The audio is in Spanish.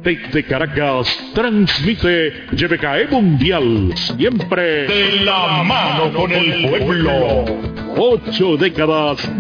Desde Caracas, transmite YBKE Mundial, siempre de la mano con el pueblo. 8 décadas